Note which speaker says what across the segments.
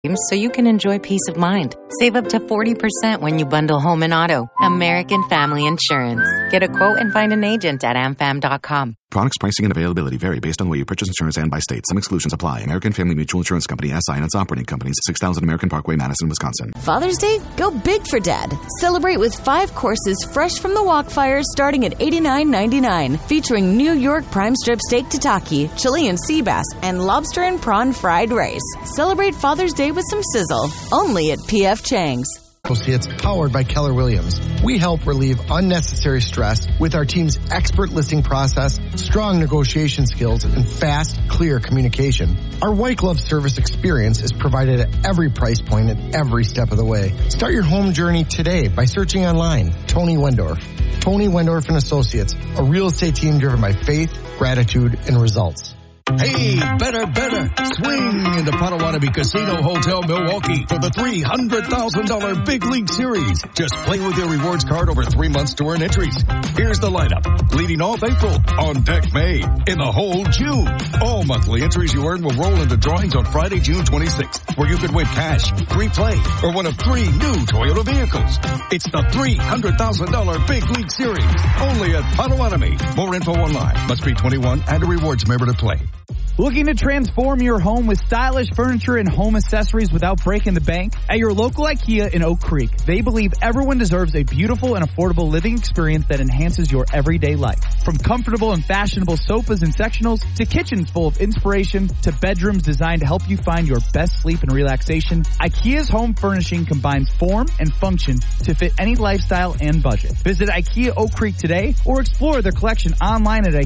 Speaker 1: so you can enjoy peace of mind. Save up to 40% when you bundle home and auto. American Family Insurance. Get a quote and find an agent at amfam.com.
Speaker 2: Products, pricing, and availability vary based on where you purchase insurance and by state. Some exclusions apply. American Family Mutual Insurance Company, SI, and its operating companies, 6000 American Parkway, Madison, Wisconsin.
Speaker 3: Father's Day? Go big for Dad. Celebrate with 5 courses fresh from the wok fire starting at $89.99, featuring New York prime strip steak tataki, Chilean sea bass, and lobster and prawn fried rice. Celebrate Father's Day with some sizzle. Only at P.F. Chang's.
Speaker 4: Associates, powered by Keller Williams. We help relieve unnecessary stress with our team's expert listing process, strong negotiation skills, and fast, clear communication. Our white glove service experience is provided at every price point and every step of the way. Start your home journey today by searching online. Tony Wendorf. Tony Wendorf and Associates, a real estate team driven by faith, gratitude, and results.
Speaker 5: Hey, better. Swing into Potawatomi Casino Hotel Milwaukee for the $300,000 Big League Series. Just play with your rewards card over 3 months to earn entries. Here's the lineup. Leading off April, on deck May, in the hole June. All monthly entries you earn will roll into drawings on Friday, June 26th, where you could win cash, free play, or one of 3 new Toyota vehicles. It's the $300,000 Big League Series, only at Potawatomi. More info online. Must be 21 and a rewards member to play.
Speaker 6: Looking to transform your home with stylish furniture and home accessories without breaking the bank? At your local IKEA in Oak Creek, they believe everyone deserves a beautiful and affordable living experience that enhances your everyday life. From comfortable and fashionable sofas and sectionals, to kitchens full of inspiration, to bedrooms designed to help you find your best sleep and relaxation, IKEA's home furnishing combines form and function to fit any lifestyle and budget. Visit IKEA Oak Creek today or explore their collection online at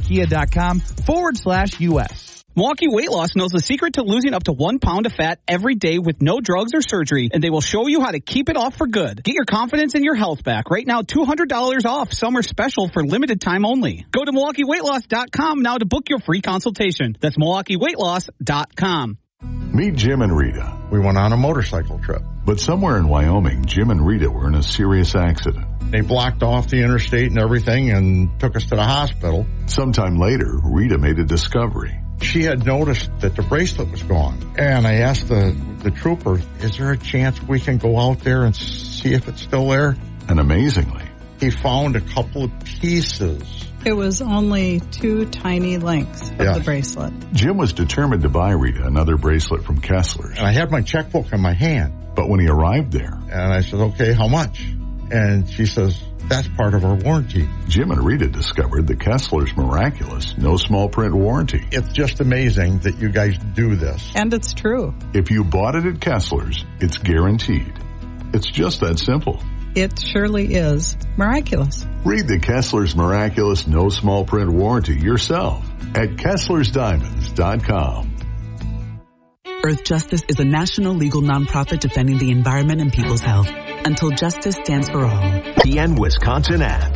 Speaker 6: IKEA.com/US.
Speaker 7: Milwaukee Weight Loss knows the secret to losing up to 1 pound of fat every day with no drugs or surgery, and they will show you how to keep it off for good. Get your confidence in your health back. Right now, $200 off summer special for limited time only. Go to MilwaukeeWeightLoss.com now to book your free consultation. That's MilwaukeeWeightLoss.com.
Speaker 8: Meet Jim and Rita.
Speaker 9: We went on a motorcycle trip.
Speaker 8: But somewhere in Wyoming, Jim and Rita were in a serious accident.
Speaker 9: They blocked off the interstate and everything and took us to the hospital.
Speaker 8: Sometime later, Rita made a discovery.
Speaker 9: She had noticed that the bracelet was gone. And I asked the trooper, is there a chance we can go out there and see if it's still there?
Speaker 8: And amazingly,
Speaker 9: he found a couple of pieces.
Speaker 10: It was only 2 tiny lengths of the bracelet.
Speaker 8: Jim was determined to buy Rita another bracelet from Kessler's.
Speaker 9: And I had my checkbook in my hand.
Speaker 8: But when he arrived there,
Speaker 9: and I said, okay, how much? And she says, that's part of our warranty.
Speaker 8: Jim and Rita discovered the Kessler's miraculous no small print warranty.
Speaker 9: It's just amazing that you guys do this.
Speaker 10: And it's true.
Speaker 8: If you bought it at Kessler's, it's guaranteed. It's just that simple.
Speaker 10: It surely is miraculous.
Speaker 8: Read the Kessler's miraculous no small print warranty yourself at KesslersDiamonds.com.
Speaker 11: Earth Justice is a national legal nonprofit defending the environment and people's health. Until justice stands for all.
Speaker 12: PN Wisconsin app.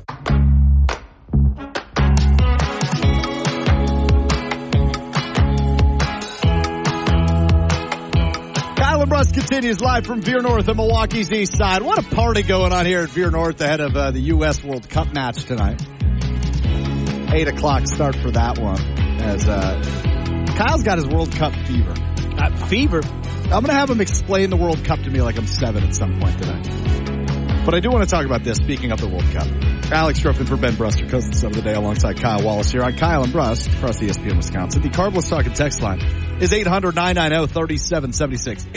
Speaker 13: Kyle and Bruss continues live from Veer North at Milwaukee's East Side. What a party going on here at Veer North ahead of the U.S. World Cup match tonight. 8 o'clock start for that one. As Kyle's got his World Cup fever.
Speaker 6: Fever?
Speaker 13: I'm going to have him explain the World Cup to me like I'm 7 at some point today. But I do want to talk about this, speaking of the World Cup. Alex Stroufman for Ben Bruss, your Cousins of the Day, alongside Kyle Wallace here on Kyle and Bruss across ESPN Wisconsin. The Carbless Talk and Text line is 800-990-3776.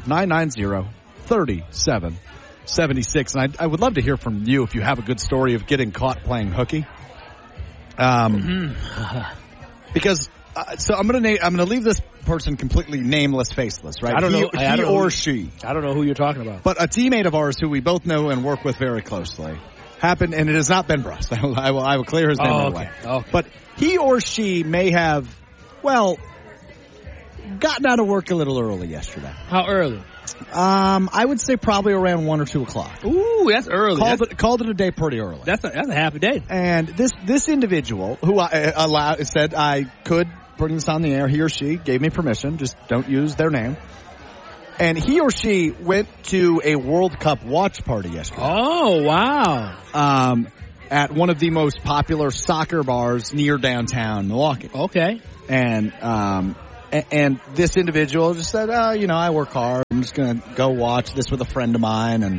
Speaker 13: 800-990-3776. And I would love to hear from you if you have a good story of getting caught playing hooky. Because... so I'm gonna leave this person completely nameless, faceless, right?
Speaker 6: I don't know.
Speaker 13: He or she.
Speaker 6: I don't know who you're talking about.
Speaker 13: But a teammate of ours who we both know and work with very closely happened, and it has not been Bruss. I will clear his name away.
Speaker 6: Okay.
Speaker 13: But he or she may have, gotten out of work a little early yesterday.
Speaker 6: How early?
Speaker 13: I would say probably around 1 or 2 o'clock.
Speaker 6: Ooh, that's early.
Speaker 13: Called it a day pretty early.
Speaker 6: That's a half a day.
Speaker 13: And this individual who said I could bring this on the air, he or she gave me permission, just don't use their name. And he or she went to a World Cup watch party yesterday.
Speaker 6: Oh, wow.
Speaker 13: At one of the most popular soccer bars near downtown Milwaukee.
Speaker 6: Okay.
Speaker 13: And And this individual just said, I work hard. I'm just going to go watch this with a friend of mine. And,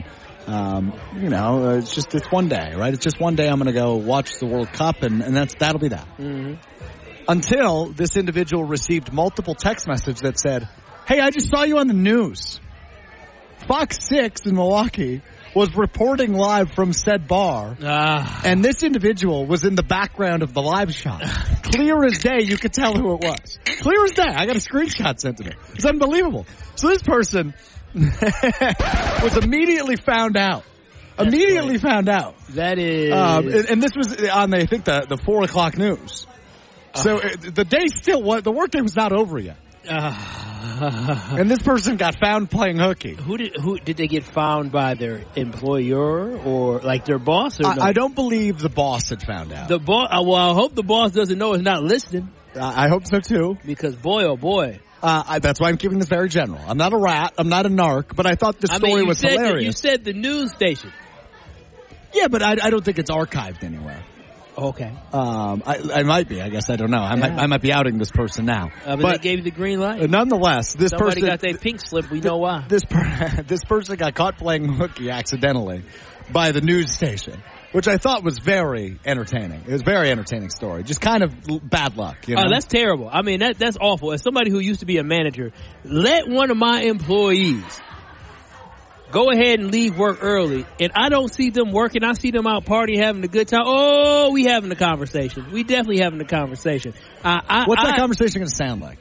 Speaker 13: it's one day, right? It's just one day I'm going to go watch the World Cup, and that'll be that.
Speaker 14: Mm-hmm.
Speaker 13: Until this individual received multiple text messages that said, hey, I just saw you on the news. Fox 6 in Milwaukee was reporting live from said bar, and this individual was in the background of the live shot. Clear as day, you could tell who it was. Clear as day. I got a screenshot sent to me. It's unbelievable. So this person was immediately found out. Found out.
Speaker 14: That is...
Speaker 13: and this was on, I think, the 4 o'clock news. So the day still, the workday was not over yet. And this person got found playing hooky.
Speaker 14: Who did they get found by? Their employer or like their boss? Or no?
Speaker 13: I don't believe the boss had found out.
Speaker 14: The boss. Well, I hope the boss doesn't know it's not listening.
Speaker 13: I hope so too.
Speaker 14: Because boy, oh boy.
Speaker 13: That's why I'm keeping this very general. I'm not a rat. I'm not a narc. But I thought the story was hilarious.
Speaker 14: You said the news station.
Speaker 13: Yeah, but I don't think it's archived anywhere.
Speaker 14: Okay.
Speaker 13: I might be. I guess I don't know. I might be outing this person now.
Speaker 14: But they gave you the green light.
Speaker 13: Nonetheless,
Speaker 14: Somebody got their pink slip. We know why.
Speaker 13: This person got caught playing hooky accidentally by the news station, which I thought was very entertaining. It was a very entertaining story. Just kind of bad luck. You know?
Speaker 14: Oh, that's terrible. I mean, that's awful. As somebody who used to be a manager, let one of my employees go ahead and leave work early, and I don't see them working. I see them out partying, having a good time. Oh, we having a conversation. We definitely having a conversation.
Speaker 13: What's that conversation going to sound like?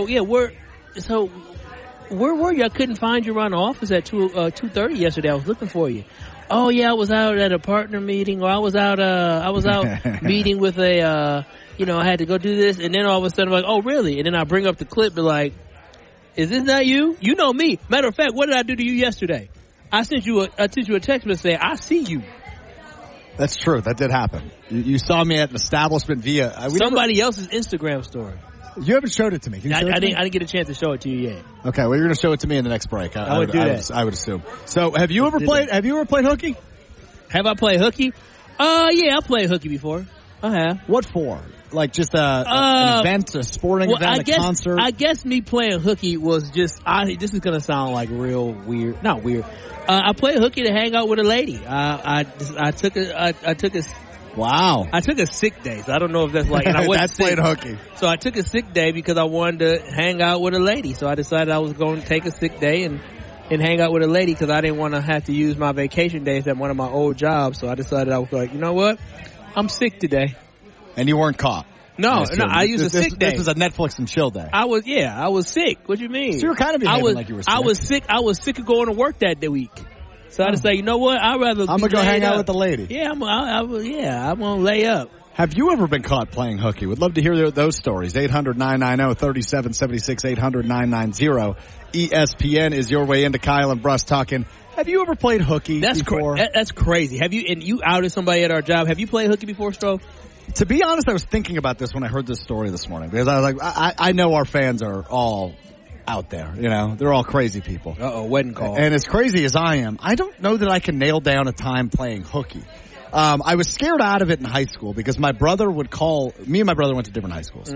Speaker 14: Where were you? I couldn't find you around the office at 2:30 yesterday. I was looking for you. Oh yeah, I was out at a partner meeting, or I was out meeting with I had to go do this, and then all of a sudden I'm like, oh really? And then I bring up the clip, be like, is this not you? You know me. Matter of fact, what did I do to you yesterday? I sent you a text message saying, I see you.
Speaker 13: That's true. That did happen. You saw me at an establishment via
Speaker 14: somebody else's Instagram story.
Speaker 13: You haven't showed it to me.
Speaker 14: I didn't get a chance to show it to you yet.
Speaker 13: Okay, well, you're going to show it to me in the next break.
Speaker 14: I would do that.
Speaker 13: I would assume. So, have you ever played hooky?
Speaker 14: Have I played hooky? Yeah, I played hooky before. I have.
Speaker 13: What for? Like just an event, a sporting event, a concert?
Speaker 14: I guess me playing hooky was just, this is going to sound like real weird. Not weird. I played hooky to hang out with a lady. I took a sick day, so I don't know if that's like, and I wasn't sick.
Speaker 13: Played hooky.
Speaker 14: So I took a sick day because I wanted to hang out with a lady. So I decided I was going to take a sick day and hang out with a lady because I didn't want to have to use my vacation days at one of my old jobs. So I decided I was like, you know what? I'm sick today.
Speaker 13: And you weren't caught?
Speaker 14: No, I used a sick day.
Speaker 13: This was a Netflix and chill day.
Speaker 14: I was sick. What do you mean?
Speaker 13: So you were kind of behaving like you were sick.
Speaker 14: I was sick of going to work that week. So I decided, you know what? I'd rather
Speaker 13: I'm gonna go hang out with the lady.
Speaker 14: Yeah, I'm gonna lay up.
Speaker 13: Have you ever been caught playing hooky? Would love to hear those stories. 800-990-3776, 800-990. ESPN is your way into Kyle and Bruss talking. Have you ever played hooky before?
Speaker 14: That's crazy. Have you? And you outed somebody at our job. Have you played hooky before, Stroh?
Speaker 13: To be honest, I was thinking about this when I heard this story this morning because I was like, I know our fans are all out there. You know, they're all crazy people.
Speaker 14: Wedding call.
Speaker 13: And as crazy as I am, I don't know that I can nail down a time playing hooky. I was scared out of it in high school because my brother would call. Me and my brother went to different high schools,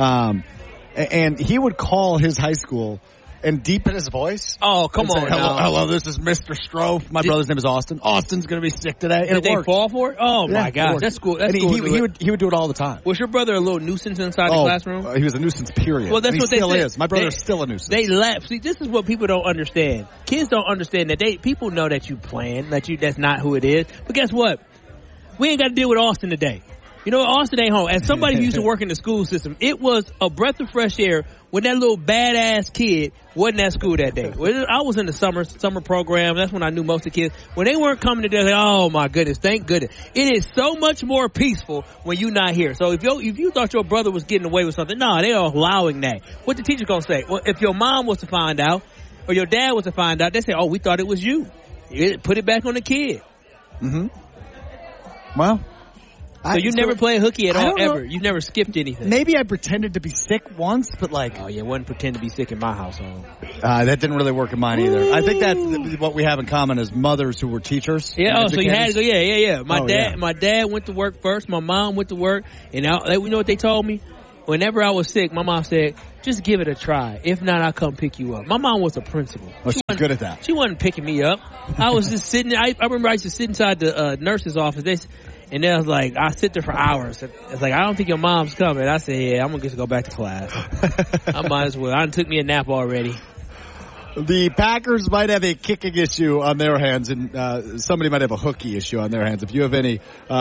Speaker 13: and he would call his high school and deepen his voice.
Speaker 14: Oh, come on!
Speaker 13: Hello, this is Mr. Strofe. My brother's name is Austin. Austin's going to be sick today.
Speaker 14: Did they fall for it? Oh my gosh, that's cool. That's cool.
Speaker 13: He would do it all the time.
Speaker 14: Was your brother a little nuisance inside the classroom?
Speaker 13: He was a nuisance. Period.
Speaker 14: Well, that's what
Speaker 13: he still
Speaker 14: they
Speaker 13: is. My brother's still a nuisance.
Speaker 14: They laugh. See, this is what people don't understand. Kids don't understand that people know that you playing, that's not who it is. But guess what? We ain't got to deal with Austin today. You know, Austin ain't home. As somebody who used to work in the school system, it was a breath of fresh air when that little badass kid wasn't at school that day. I was in the summer program. That's when I knew most of the kids. When they weren't coming to there, like, oh my goodness, thank goodness. It is so much more peaceful when you're not here. So if you thought your brother was getting away with something, no, they are allowing that. What the teacher gonna say? Well, if your mom was to find out or your dad was to find out, they say, oh, we thought it was you. Put it back on the kid.
Speaker 13: Mm-hmm. Well.
Speaker 14: So you never played hooky at all, ever? You've never skipped anything?
Speaker 13: Maybe I pretended to be sick once, but like...
Speaker 14: Oh, yeah, wasn't pretend to be sick in my household.
Speaker 13: That didn't really work in mine either. I think that's what we have in common as mothers who were teachers.
Speaker 14: Yeah, so you had to go, yeah. My dad went to work first. My mom went to work. And you know what they told me? whenever I was sick, my mom said, just give it a try. If not, I'll come pick you up. My mom was a principal.
Speaker 13: Oh, she's good at that.
Speaker 14: She wasn't picking me up. I was just sitting. I remember I used to sit inside the nurse's office. And then I was like, I sit there for hours. It's like, I don't think your mom's coming. I said, yeah, I'm going to just go back to class. I might as well. I took me a nap already.
Speaker 13: The Packers might have a kicking issue on their hands, and somebody might have a hooky issue on their hands. If you have any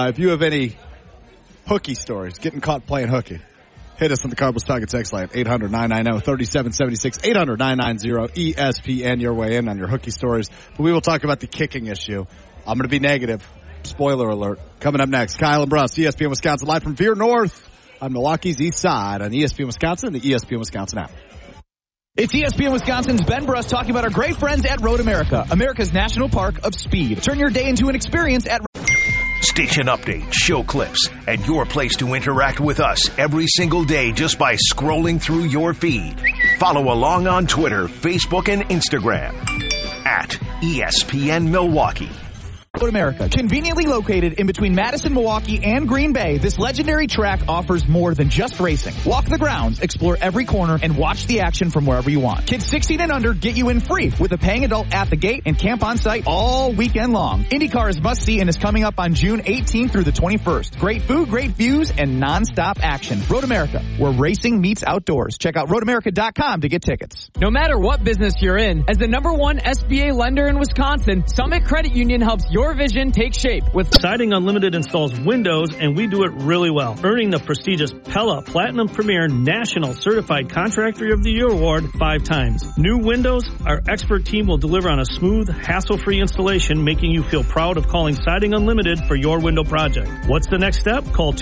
Speaker 13: hooky stories, getting caught playing hooky, hit us on the Cardinals Talking text line, 800-990-3776, 800-990-ESPN, your way in on your hooky stories. But we will talk about the kicking issue. I'm going to be negative. Spoiler alert. Coming up next, Kyle and Bruss, ESPN Wisconsin, live from Veer North on Milwaukee's East Side on ESPN Wisconsin and the ESPN Wisconsin app.
Speaker 6: It's ESPN Wisconsin's Ben Bruss talking about our great friends at Road America, America's national park of speed. Turn your day into an experience at
Speaker 12: Station updates, show clips, and your place to interact with us every single day just by scrolling through your feed. Follow along on Twitter, Facebook, and Instagram at ESPN Milwaukee.
Speaker 6: Road America, conveniently located in between Madison, Milwaukee, and Green Bay, this legendary track offers more than just racing. Walk the grounds, explore every corner, and watch the action from wherever you want. Kids 16 and under get you in free with a paying adult at the gate and camp on site all weekend long. IndyCar is must-see and is coming up on June 18th through the 21st. Great food, great views, and non-stop action. Road America, where racing meets outdoors. Check out roadamerica.com to get tickets.
Speaker 15: No matter what business you're in, as the #1 SBA lender in Wisconsin, Summit Credit Union helps your vision take shape. With
Speaker 16: Siding Unlimited installs windows, and we do it really well, earning the prestigious Pella Platinum Premier National Certified Contractor of the Year award 5 times. New windows, our expert team will deliver on a smooth, hassle-free installation, making you feel proud of calling Siding Unlimited for your window project. What's the next step? Call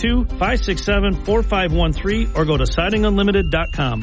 Speaker 16: 262-567-4513 or go to sidingunlimited.com.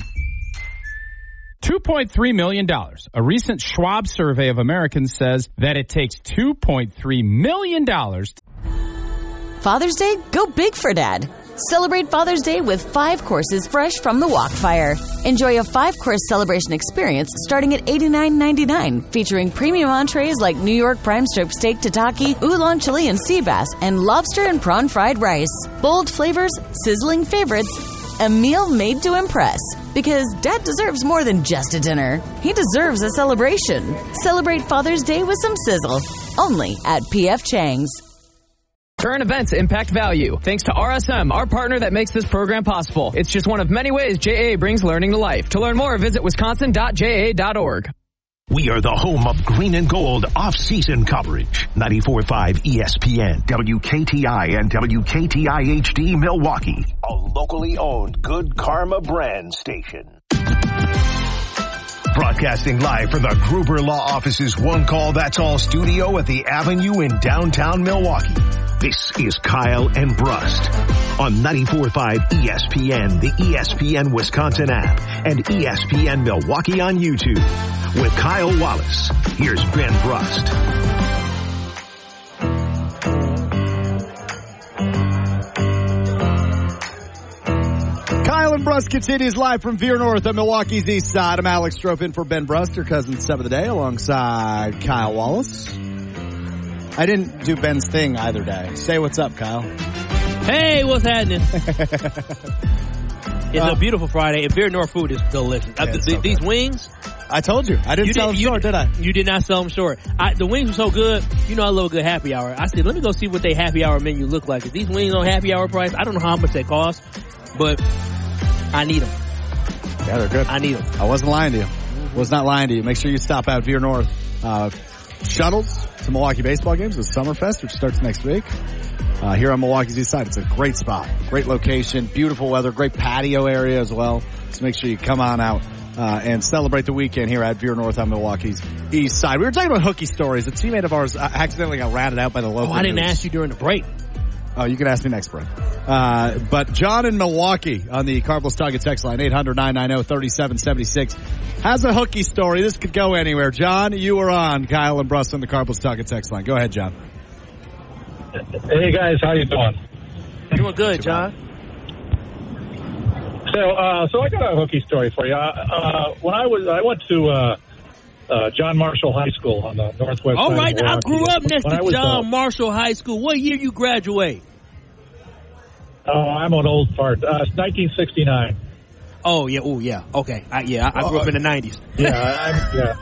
Speaker 17: $2.3 million. A recent Schwab survey of Americans says that it takes $2.3 million.
Speaker 3: Father's Day? Go big for Dad. Celebrate Father's Day with 5 courses fresh from the Wok Fire. Enjoy a 5-course celebration experience starting at $89.99, featuring premium entrees like New York prime strip steak tataki, oolong Chilean sea bass, and lobster and prawn fried rice. Bold flavors, sizzling favorites, a meal made to impress. Because Dad deserves more than just a dinner. He deserves a celebration. Celebrate Father's Day with some sizzle. Only at P.F. Chang's.
Speaker 15: Current events impact value. Thanks to RSM, our partner that makes this program possible. It's just one of many ways JA brings learning to life. To learn more, visit wisconsin.ja.org.
Speaker 12: We are the home of green and gold off-season coverage. 94.5 ESPN, WKTI, and WKTI HD Milwaukee. A locally owned Good Karma brand station. Broadcasting live from the Gruber Law Office's One Call That's All studio at the Avenue in downtown Milwaukee. This is Kyle and Brust on 94.5 ESPN, the ESPN Wisconsin app, and ESPN Milwaukee on YouTube. With Kyle Wallace, here's Ben Brust.
Speaker 13: Kyle and Brust continues live from Veer North on Milwaukee's East Side. I'm Alex Strofe in for Ben Brust, your cousin Sub of the Day, alongside Kyle Wallace. I didn't do Ben's thing either day. Say what's up, Kyle.
Speaker 14: Hey, what's happening? It's a beautiful Friday, and Veer North food is delicious. These wings.
Speaker 13: I told you. I didn't sell them short, did I?
Speaker 14: You did not sell them short. The wings were so good. You know I love a good happy hour. I said, let me go see what their happy hour menu look like. If these wings on happy hour price, I don't know how much they cost, but I need them.
Speaker 13: Yeah, they're good.
Speaker 14: I need them.
Speaker 13: I wasn't lying to you. Was not lying to you. Make sure you stop out Veer North. Shuttles to Milwaukee baseball games with Summerfest, which starts next week. Here on Milwaukee's East Side. It's a great spot. Great location. Beautiful weather. Great patio area as well. So make sure you come on out and celebrate the weekend here at Veer North on Milwaukee's East Side. We were talking about hooky stories. A teammate of ours accidentally got ratted out by the local
Speaker 14: I didn't
Speaker 13: news.
Speaker 14: ask you during the break.
Speaker 13: Oh, you can ask me next break. But John in Milwaukee on the Cardinals Target text line, 800-990-3776, has a hooky story. This could go anywhere. John, you are on Kyle and Brust on the Cardinals Target text line. Go ahead, John.
Speaker 18: Hey, guys. How you doing?
Speaker 14: Doing good, John.
Speaker 18: So I got a hooky story for you. When I went to John Marshall High School on the northwest
Speaker 14: All
Speaker 18: side
Speaker 14: right,
Speaker 18: of Milwaukee.
Speaker 14: I grew up next to John Marshall High School. What year you graduate?
Speaker 18: Oh, I'm an old fart. 1969.
Speaker 14: Oh, yeah. Oh, yeah. Okay. I grew up in the 90s.
Speaker 18: Yeah.